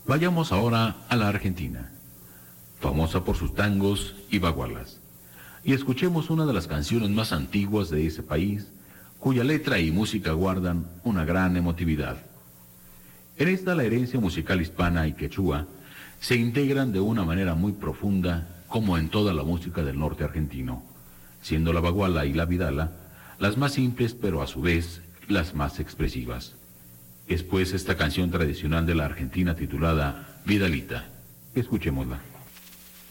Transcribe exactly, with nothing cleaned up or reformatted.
Vayamos ahora a la Argentina, famosa por sus tangos y bagualas, y escuchemos una de las canciones más antiguas de ese país, cuya letra y música guardan una gran emotividad. En esta la herencia musical hispana y quechua se integran de una manera muy profunda, como en toda la música del norte argentino, siendo la baguala y la vidala las más simples, pero a su vez las más expresivas. Es pues esta canción tradicional de la Argentina titulada Vidalita. Escuchémosla.